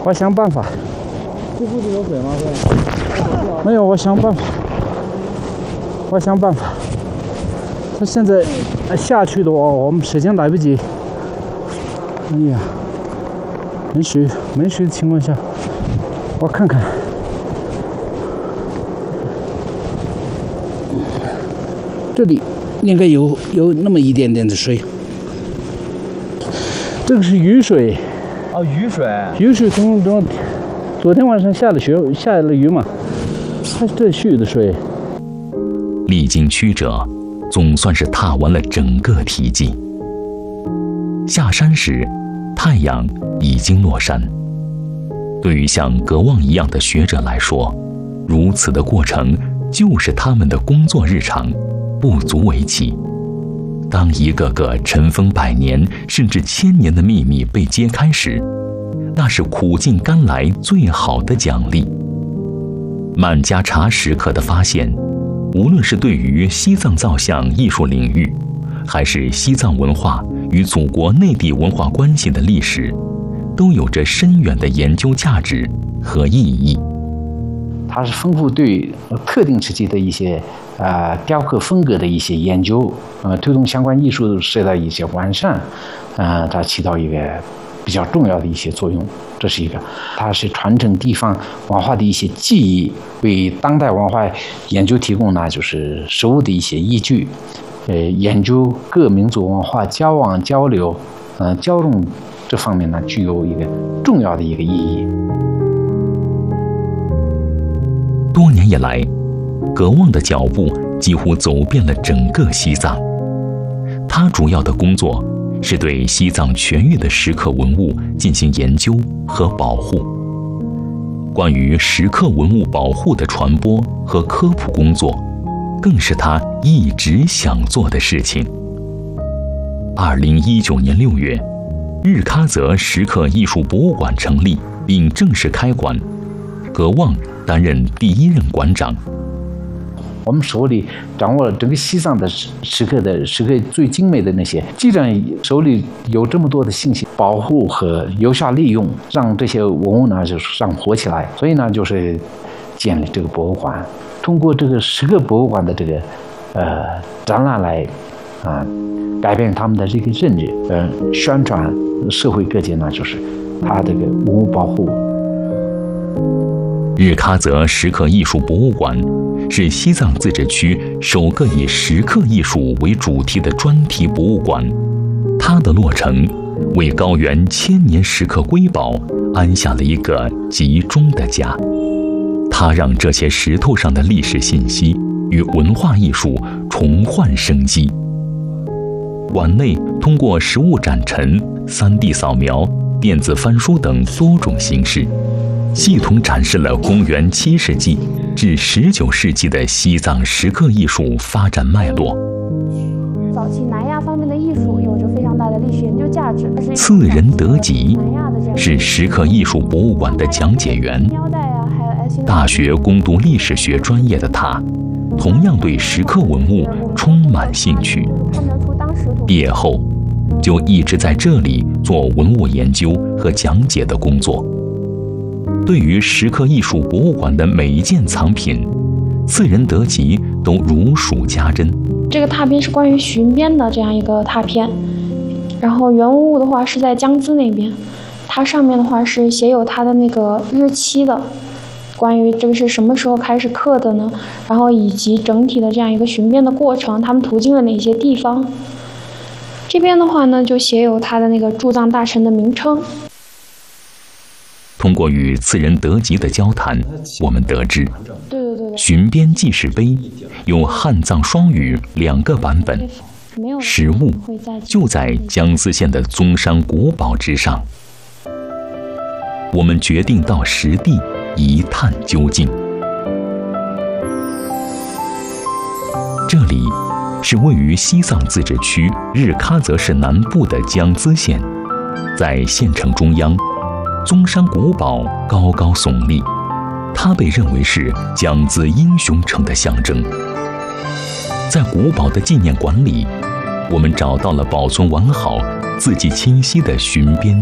我想办法。 这不是有水吗？会？ 没有，我想办法。他现在下去的话，我们时间来不及。哎呀，没水的情况下，我看看。这里应该有那么一点点的水。这个是雨水。 哦，雨水。 雨水从昨天晚上下了雨嘛，它是这蓄的水。 历经曲折，总算是踏完了整个题记。下山时，太阳已经落山。对于像葛旺一样的学者来说，如此的过程就是他们的工作日常，不足为奇。当一个个尘封100年甚至1000年的秘密被揭开时，那是苦尽甘来最好的奖励。曼加查石刻的发现，无论是对于西藏造像艺术领域，还是西藏文化与祖国内地文化关系的历史，都有着深远的研究价值和意义。 它是丰富对特定时期的一些雕刻风格的一些研究，推动相关艺术史的一些完善，它起到一个比较重要的一些作用。这是一个，它是传承地方文化的一些记忆，为当代文化研究提供呢就是实物的一些依据。研究各民族文化交往交流，交融这方面呢具有一个重要的一个意义。 多年以来，葛旺的脚步几乎走遍了整个西藏。他主要的工作是对西藏全域的石刻文物进行研究和保护。关于石刻文物保护的传播和科普工作，更是他一直想做的事情。2019年6月，日喀则石刻艺术博物馆成立并正式开馆，葛旺担任第1任馆长。 我们手里掌握了整个西藏的石刻最精美的那些，既然手里有这么多的信息，保护和有效利用，让这些文物呢就是让活起来，所以呢就是建立这个博物馆，通过这个石刻博物馆的这个展览来改变他们的这个认知，宣传社会各界呢就是它这个文物保护。 日喀则石刻艺术博物馆是西藏自治区首个以石刻艺术为主题的专题博物馆，它的落成为高原1000年石刻瑰宝安下了一个集中的家。它让这些石头上的历史信息与文化艺术重焕生机。馆内通过实物展陈、3D 扫描、电子翻书等多种形式，系统展示了公元7世纪至19世纪的西藏石刻艺术发展脉络。 早期南亚方面的艺术有着非常大的历史研究价值。 次仁德吉是石刻艺术博物馆的讲解员，大学攻读历史学专业的他，同样对石刻文物充满兴趣。毕业后，就一直在这里做文物研究和讲解的工作。对于石刻艺术博物馆的每一件藏品，次仁德吉都如数家珍。 这个拓片是关于巡边的这样一个拓片，然后原文物的话是在江孜那边，它上面的话是写有它的那个日期的，关于这个是什么时候开始刻的呢？然后以及整体的这样一个巡边的过程，他们途经了哪些地方？这边的话呢，就写有他的那个驻藏大臣的名称。 通过与次仁德吉的交谈，我们得知，巡边记事碑有汉藏双语2个版本，实物就在江孜县的宗山古堡之上。我们决定到实地一探究竟。这里是位于西藏自治区日喀则市南部的江孜县，在县城中央，宗山古堡高高耸立，它被认为是江孜英雄城的象征。在古堡的纪念馆里，我们找到了保存完好、字迹清晰的巡边